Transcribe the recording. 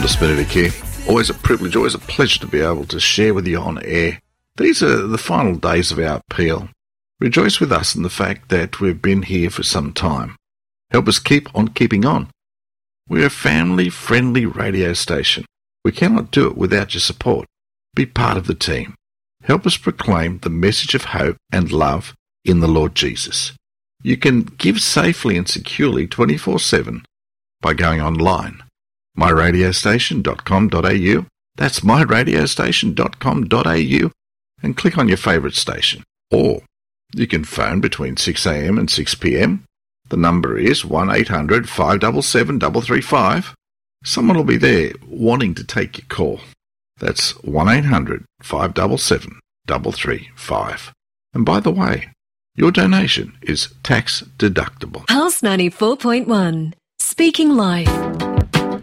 Travis Benedict here. Always a privilege, always a pleasure to be able to share with you on air. These are the final days of our appeal. Rejoice with us in the fact that we've been here for some time. Help us keep on keeping on. We're a family-friendly radio station. We cannot do it without your support. Be part of the team. Help us proclaim the message of hope and love in the Lord Jesus. You can give safely and securely 24/7 by going online. myradiostation.com.au. That's myradiostation.com.au, and click on your favourite station. Or you can phone between 6 a.m. and 6 p.m. The number is 1800 577 335. Someone will be there wanting to take your call. That's 1800 577 335. And by the way, your donation is tax deductible. Pulse 94.1, Speaking Life.